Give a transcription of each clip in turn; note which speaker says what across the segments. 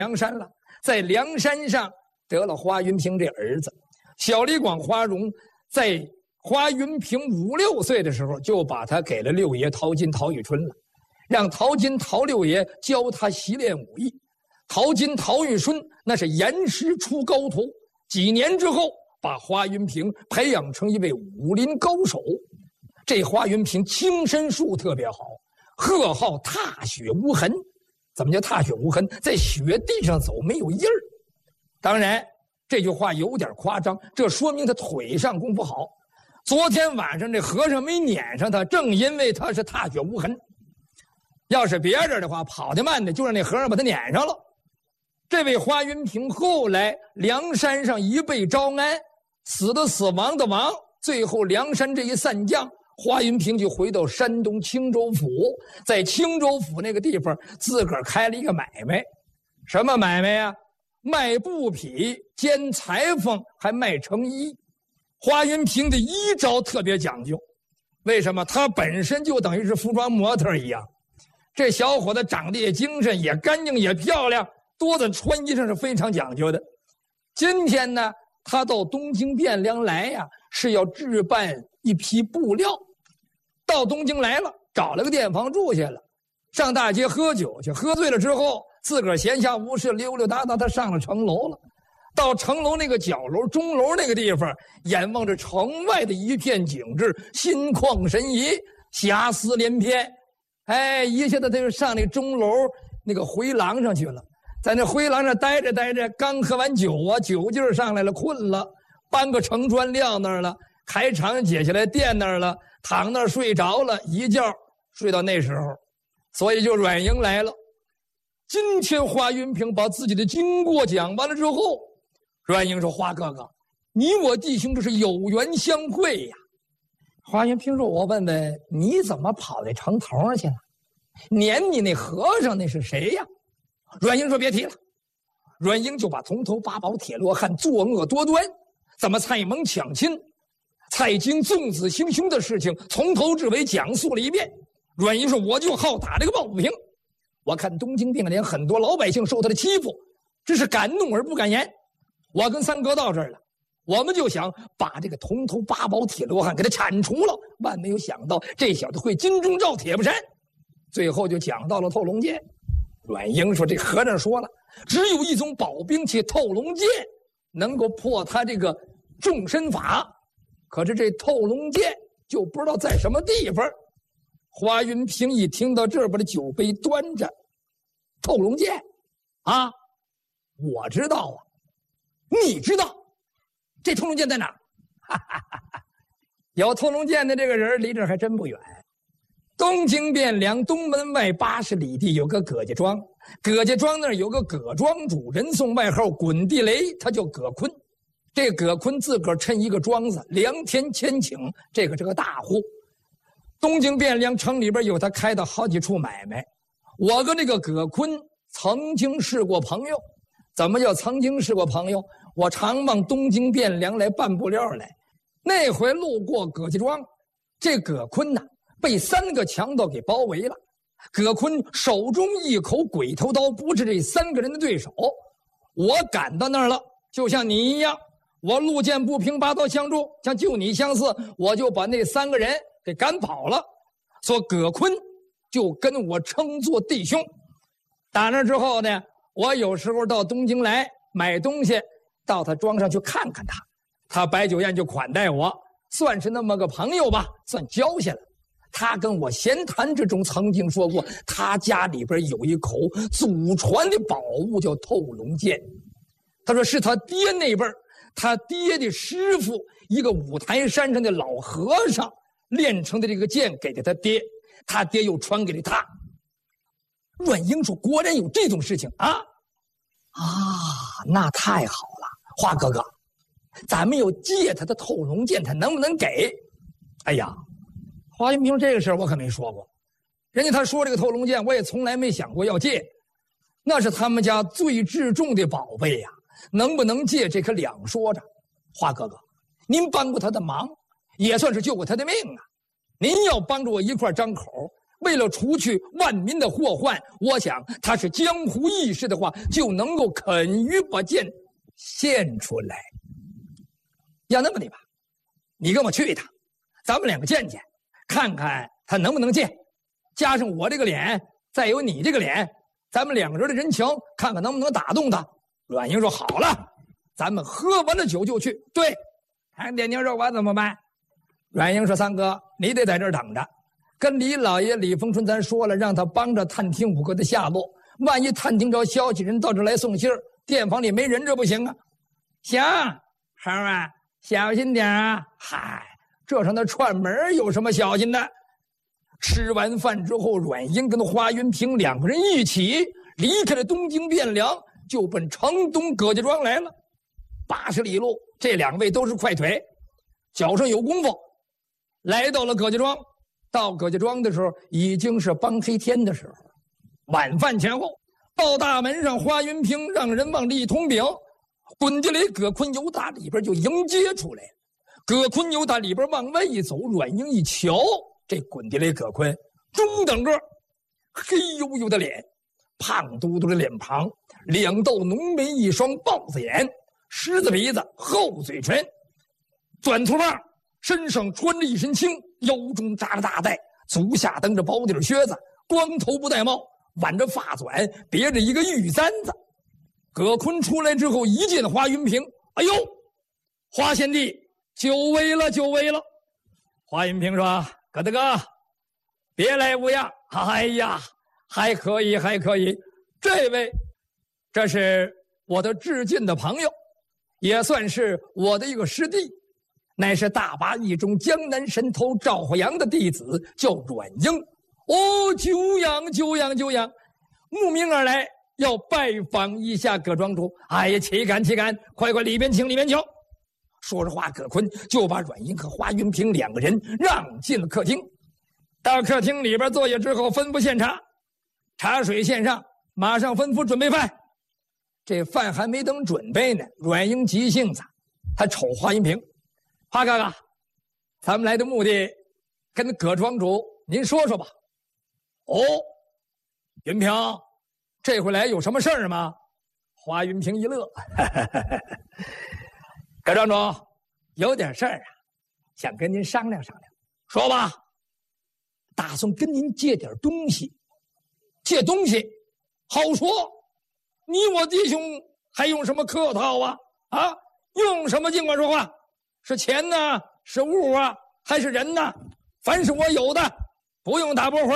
Speaker 1: 梁山了，在梁山上得了华云平这儿子。小李广花荣在华云平5、6岁的时候，就把他给了六爷陶金、陶玉春了，让陶金、陶六爷教他习练武艺。陶金、陶玉春那是严师出高徒，几年之后把华云平培养成一位武林高手。这华云平轻身术特别好，贺号踏雪无痕。怎么叫踏雪无痕？在雪地上走没有印儿。当然这句话有点夸张，这说明他腿上功夫好。昨天晚上这和尚没撵上他，正因为他是踏雪无痕。要是别人的话，跑得慢的就让那和尚把他撵上了。这位华云平后来梁山上一被招安，死的死，亡的亡，最后梁山这一散将，华云平就回到山东青州府，在青州府那个地方自个儿开了一个买卖。什么买卖呀？卖布匹，兼裁缝，还卖成衣。华云平的衣着特别讲究，为什么？他本身就等于是服装模特一样。这小伙子长得也精神，也干净，也漂亮，多的穿衣上是非常讲究的。今天呢，他到东京汴梁来呀，是要置办一批布料。到东京来了，找了个店房住下了，上大街喝酒去，喝醉了之后，自个儿闲暇无事，溜溜达达，他上了城楼了。到城楼那个角楼、钟楼那个地方，眼望着城外的一片景致，心旷神怡，遐思连篇。哎，一下子他就上那钟楼那个回廊上去了，在那回廊上待着待着，刚喝完酒啊，酒劲儿上来了，困了，搬个城砖撂那儿了，开场解下来垫那儿了，躺那儿睡着了，一觉睡到那时候，所以就阮营来了。今天华云平把自己的经过讲完了之后，阮营说：“华哥哥，你我弟兄这是有缘相会呀。”华云平说：“我问问你怎么跑到城头上去了？撵你那和尚那是谁呀？”阮营说：“别提了。”阮营就把铜头八宝铁罗汉作恶多端，怎么蔡蒙抢亲、蔡京纵子行凶的事情从头至尾讲述了一遍。阮营说：“我就好打这个抱不平。我看东京汴梁很多老百姓受他的欺负，只是敢怒而不敢言。我跟三哥到这儿了，我们就想把这个铜头八宝铁罗汉给他铲除了。万没有想到这小子会金钟罩铁布衫。”最后就讲到了透龙剑。阮营说：“这和尚说了，只有一种宝兵器透龙剑能够破他这个重身法，可是这透龙剑就不知道在什么地方。”华云平一听到这儿，把这酒杯端着，透龙剑啊，我知道啊，你知道这透龙剑在哪儿？哈哈哈哈！有透龙剑的这个人离这儿还真不远。东京汴梁东门外80里地有个葛家庄，葛家庄那儿有个葛庄主，人送外号滚地雷，他叫葛坤。这葛坤自个儿抻一个庄子，良田千顷，这个是个大户。东京汴梁城里边有他开的好几处买卖。我跟这个葛坤曾经是过朋友。怎么叫曾经是过朋友？我常往东京汴梁来办布料来。那回路过葛家庄，这葛坤呐被3个强盗给包围了。葛坤手中一口鬼头刀，不是这3个人的对手。我赶到那儿了，就像你一样，我路见不平拔刀相助，像救你相似，我就把那3个人给赶跑了。说葛坤就跟我称作弟兄。打那之后呢，我有时候到东京来买东西，到他庄上去看看他，他摆酒宴就款待我，算是那么个朋友吧，算交下了。他跟我闲谈之中曾经说过，他家里边有一口祖传的宝物叫透龙剑。他说是他爹那辈儿，他爹的师傅一个五台山上的老和尚练成的这个剑给了他爹，他爹又传给了他。阮英说：“果然有这种事情啊！”那太好了，华哥哥，咱们又借他的透龙剑，他能不能给？哎呀，华云平这个事儿我可没说过，人家他说这个透龙剑，我也从来没想过要借，那是他们家最至重的宝贝呀，能不能借这可两说着。华哥哥，您帮过他的忙，也算是救过他的命啊。您要帮助我一块张口， 为了除去万民的祸患，我想他是江湖义士的话，就能够肯于把剑献出来。要那么的吧，你跟我去一趟，咱们两个见见，看看他能不能见。加上我这个脸，再有你这个脸，咱们两个人的人情，看看能不能打动他。阮英说好了，咱们喝完了酒就去。对，还点牛肉丸怎么办？阮英说三哥，你得在这儿等着，跟李老爷李逢春咱说了，让他帮着探听五哥的下落。万一探听着消息人到这儿来送信儿，店房里没人，这不行啊。行，孩儿啊，小心点啊。嗨，这上的串门有什么小心的？吃完饭之后，阮英跟花云平两个人一起离开了东京汴梁，就奔城东葛家庄来了。80里路，这两位都是快腿，脚上有功夫。来到了葛家庄，到葛家庄的时候已经是帮黑天的时候，晚饭前后，到大门上，花云平让人往里通禀，滚进来葛坤由打里边就迎接出来了。葛坤由打里边往外一走，阮英一瞧，这滚进来葛坤中等个，黑黝黝的脸，胖嘟嘟的脸庞，两道浓眉，一双豹子眼，狮子鼻子，厚嘴唇，短头发，身上穿着一身青，腰中扎着大带，足下蹬着包底靴子，光头不戴帽，挽着发卷，别着一个玉簪子。葛坤出来之后一见花云平，哎呦，花贤弟，久违了，久违了。花云平说，葛大哥，别来无恙。哎呀，还可以，还可以。这位，这是我的至近的朋友，也算是我的一个师弟，乃是大拔一中江南神头赵华阳的弟子，叫阮英。哦，久仰久仰久仰，慕名而来，要拜访一下葛庄主。哎呀，岂敢岂敢，快快里边请，里边请。说着话，葛坤就把阮英和花云平两个人让进了客厅。到客厅里边坐下之后，吩咐献茶，茶水献上，马上吩咐准备饭。这饭还没等准备呢，阮英急性子，他瞅花云平，花哥哥，咱们来的目的跟葛庄主您说说吧。哦，云平，这回来有什么事儿吗？花云平一乐，葛庄主，有点事儿啊，想跟您商量商量。说吧。打算跟您借点东西。借东西好说，你我弟兄还用什么客套啊？啊，用什么尽管说话。是钱呢？是物啊？还是人呢？凡是我有的，不用打波魂。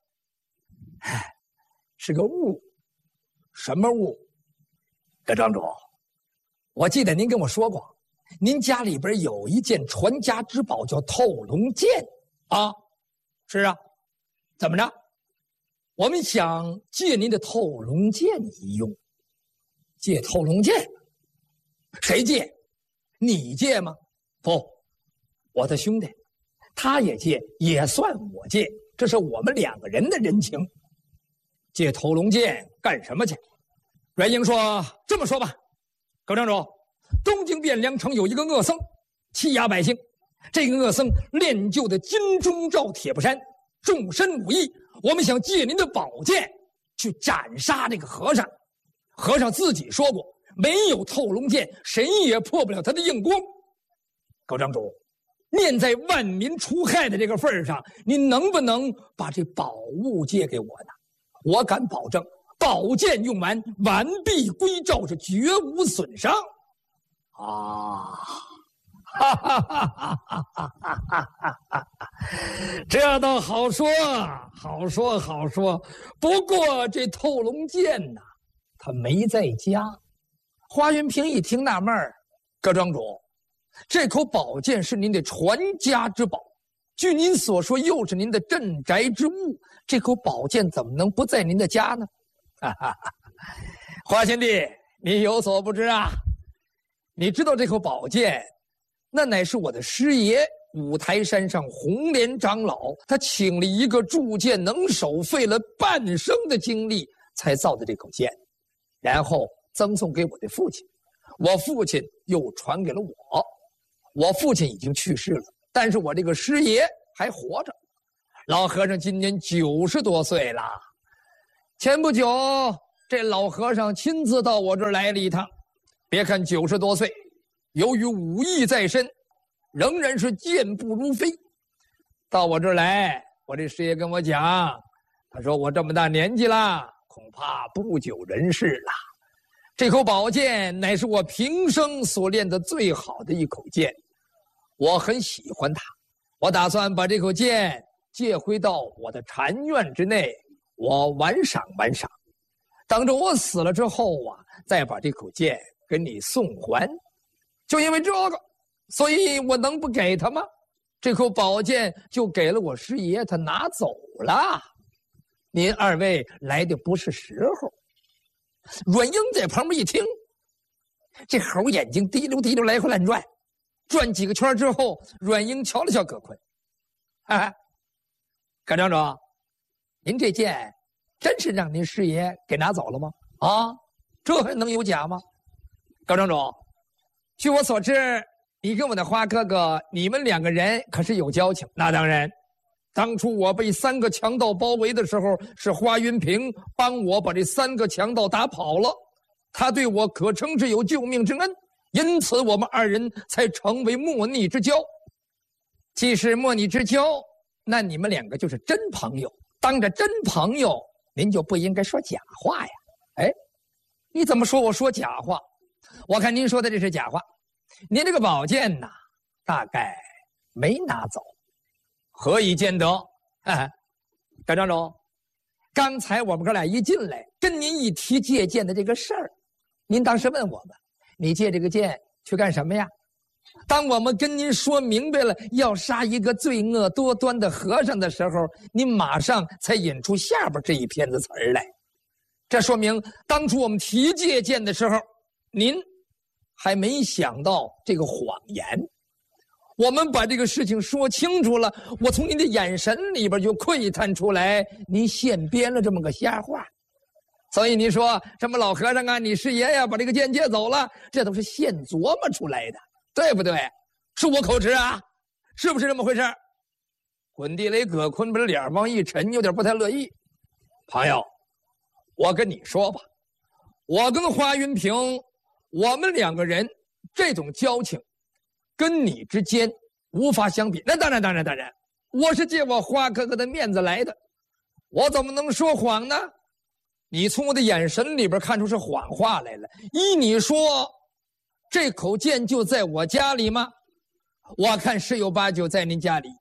Speaker 1: 是个物。什么物？葛庄主，我记得您跟我说过，您家里边有一件传家之宝，叫透龙剑啊。是啊，怎么着？我们想借您的透龙剑一用。借透龙剑？谁借？你借吗？不，我的兄弟，他也借，也算我借，这是我们两个人的人情。借透龙剑干什么去？阮英说：“这么说吧，葛庄主，东京汴梁城有一个恶僧，欺压百姓。这个恶僧练就的金钟罩铁布衫，重身武艺。我们想借您的宝剑去斩杀这个和尚。和尚自己说过，没有透龙剑，谁也破不了他的硬功。葛庄主，念在万民除害的这个份上，您能不能把这宝物借给我呢？我敢保证，宝剑用完，完璧归赵，是绝无损伤。啊！”哈哈哈哈哈哈！这倒好说，好说，好说。不过这透龙剑呐，他没在家。花云平一听纳闷儿，葛庄主，这口宝剑是您的传家之宝，据您所说，又是您的镇宅之物，这口宝剑怎么能不在您的家呢？哈哈哈！花贤弟，你有所不知啊，你知道这口宝剑？那乃是我的师爷五台山上红莲长老，他请了一个铸剑能手，费了半生的精力才造的这口剑，然后赠送给我的父亲，我父亲又传给了我。我父亲已经去世了，但是我这个师爷还活着。 老和尚今年90多岁了。前不久，这老和尚亲自到我这儿来了一趟。别看90多岁，由于武艺在身，仍然是健步如飞。到我这儿来，我这师爷跟我讲，他说我这么大年纪了，恐怕不久人世了。这口宝剑乃是我平生所练的最好的一口剑，我很喜欢它。我打算把这口剑借回到我的禅院之内，我玩赏玩赏。等着我死了之后啊，再把这口剑跟你送还。就因为这个，所以我能不给他吗？这口宝剑就给了我师爷，他拿走了。您二位来的不是时候。阮英在旁边一听，这猴眼睛滴溜滴溜来回乱转，转几个圈之后，阮英瞧了瞧葛坤，葛长主，您这剑真是让您师爷给拿走了吗？啊，这还能有假吗？葛长主，据我所知，你跟我的花哥哥，你们2个人可是有交情。那当然，当初我被3个强盗包围的时候，是花云平帮我把这3个强盗打跑了，他对我可称是有救命之恩，因此我们2人才成为莫逆之交。既是莫逆之交，那你们2个就是真朋友。当着真朋友，您就不应该说假话呀。哎，你怎么说我说假话？我看您说的这是假话。您这个宝剑呐，大概没拿走。何以见得？葛长主，刚才我们哥俩一进来，跟您一提借剑的这个事儿，您当时问我们，你借这个剑去干什么呀？当我们跟您说明白了要杀一个罪恶多端的和尚的时候，您马上才引出下边这一片子词儿来。这说明当初我们提借剑的时候，您还没想到这个谎言。我们把这个事情说清楚了，我从您的眼神里边就窥探出来，您现编了这么个瞎话。所以你说什么老和尚啊，你师爷呀把这个剑借走了，这都是现琢磨出来的，对不对？是我口吃啊，是不是这么回事？滚地雷葛坤把脸往一沉，有点不太乐意。朋友，我跟你说吧，我跟花云平，我们2个人这种交情跟你之间无法相比。那当然，我是借我花哥哥的面子来的，我怎么能说谎呢？你从我的眼神里边看出是谎话来了。依你说，这口剑就在我家里吗？我看十有八九在您家里。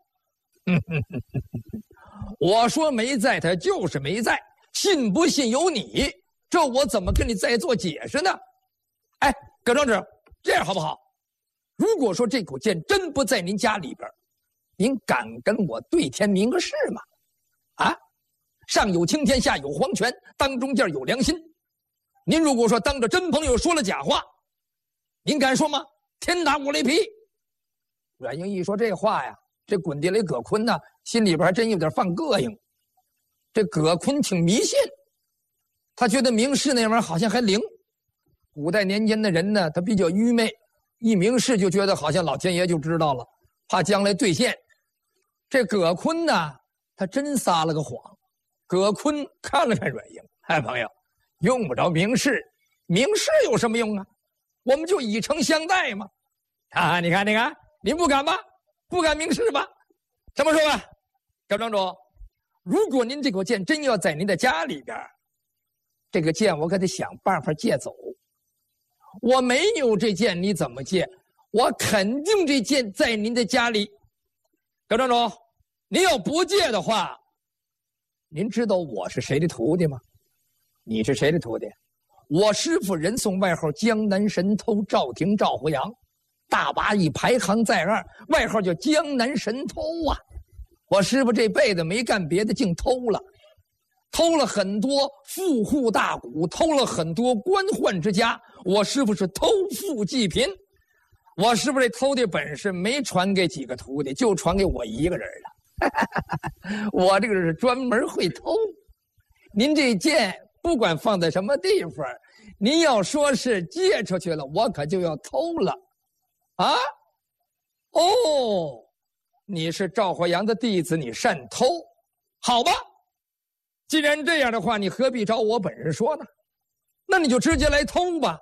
Speaker 1: 我说没在，他就是没在，信不信由你。这我怎么跟你再做解释呢？哎，葛庄主，这样好不好？如果说这口剑真不在您家里边，您敢跟我对天明个誓吗？啊，上有青天，下有黄泉，当中间有良心。您如果说当着真朋友说了假话，您敢说吗？天打五雷劈！阮英一说这话呀，这滚地雷葛坤呢，心里边还真有点犯膈应。这葛坤挺迷信，他觉得明示那玩意儿好像还灵。古代年间的人呢，他比较愚昧，一明示就觉得好像老天爷就知道了，怕将来兑现。这葛坤呢，他真撒了个谎。葛坤看了看阮英，哎，朋友，用不着明示，明示有什么用啊？我们就以诚相待嘛。啊，你看，您不敢吧？不敢明示吧？这么说吧，葛庄主，如果您这口剑真要在您的家里边，这个剑我可得想办法借走。我没有这剑，你怎么借？我肯定这剑在您的家里。葛庄主，您要不借的话，您知道我是谁的徒弟吗？你是谁的徒弟？我师父人送外号江南神偷赵廷赵胡杨，大把一排行在2，外号叫江南神偷啊。我师父这辈子没干别的，净偷了。偷了很多富户大贾，偷了很多官宦之家。我师父是偷富济贫。我师父这偷的本事没传给几个徒弟，就传给我一个人了。我这个人是专门会偷。您这剑不管放在什么地方，您要说是借出去了，我可就要偷了。啊？哦，你是赵火阳的弟子，你擅偷。 好吧，既然这样的话，你何必找我本人说呢？那你就直接来偷吧。